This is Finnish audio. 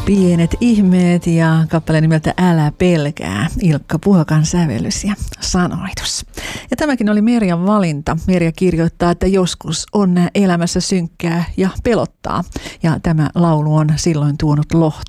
Pienet ihmeet ja kappale nimeltä Älä pelkää, Ilkka Puhakan sävellys ja sanoitus. Ja tämäkin oli Merjan valinta. Merja kirjoittaa, että joskus on elämässä synkkää ja pelottaa. Ja tämä laulu on silloin tuonut lohtua.